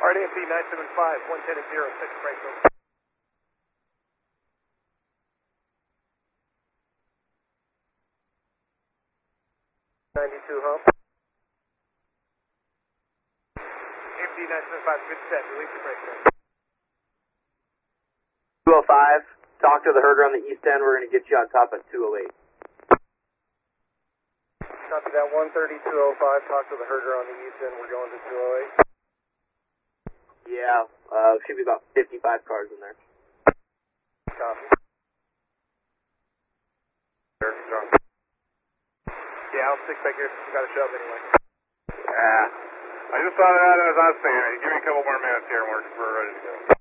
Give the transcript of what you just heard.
RDFB 975, 110 at 0, 6 break over. 92 hump. AMD 975, good set, release the brake zone. 205, talk to the herder on the east end, we're going to get you on top at 208. Copy that, 130, 205, talk to the herder on the east end, we're going to 208. Yeah, should be about 55 cars in there. Copy. Yeah, I'll stick back here since we got a shove anyway. Yeah. I just thought of that as I was saying, give me a couple more minutes here and we're ready to go.